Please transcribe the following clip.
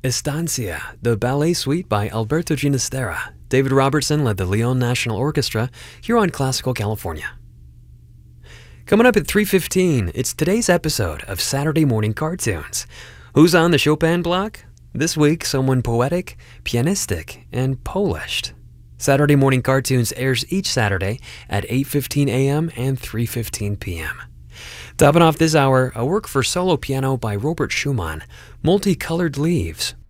Estancia, the ballet suite by Alberto Ginastera. David Robertson led the Leon National Orchestra here on Classical California. Coming up at 3:15, it's today's episode of Saturday Morning Cartoons. Who's on the Chopin block? This week, someone poetic, pianistic, and polished. Saturday Morning Cartoons airs each Saturday at 8:15 a.m. and 3:15 p.m. Topping off this hour, a work for solo piano by Robert Schumann, Multicolored Leaves.